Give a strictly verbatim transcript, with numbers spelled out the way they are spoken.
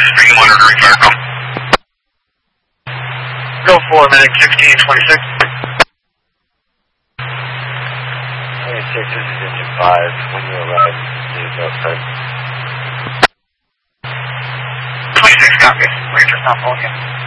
Are you monitoring Firecom? Go for medic sixteen twenty-six. twenty-six, this is engine five. When you arrive, please outside. twenty-six, copy. We're just not pulling in.